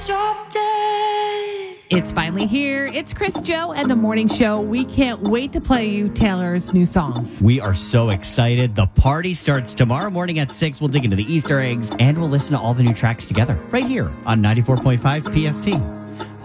drop dead. It's finally here. It's Chris, Joe, and the Morning Show. We can't wait to play you Taylor's new songs. We are so excited. The party starts tomorrow morning at 6. We'll dig into the Easter eggs, and we'll listen to all the new tracks together right here on 94.5 PST.